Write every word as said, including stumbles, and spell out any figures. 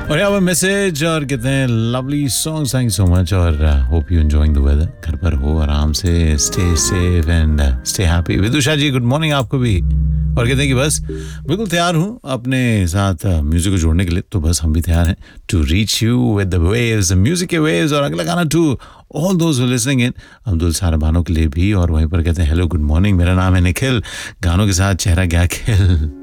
और यहाँ पर मैसेज और कहते हैं lovely song, thank you so much और hope you enjoying the weather. घर पर हो आराम से, stay safe and stay happy. विदुषा ji good morning आपको भी। और कहते हैं कि बस बिल्कुल तैयार हूँ अपने साथ म्यूजिक को जोड़ने के लिए, तो बस हम भी तैयार हैं to reach you with the waves, music के वेव्स। और अगला गाना to all those listening in, Abdul सारबानों के लिए भी। और वहीं पर कहते हैं हेलो गुड मॉर्निंग, मेरा नाम है निखिल, गानों के साथ चेहरा क्या खिल।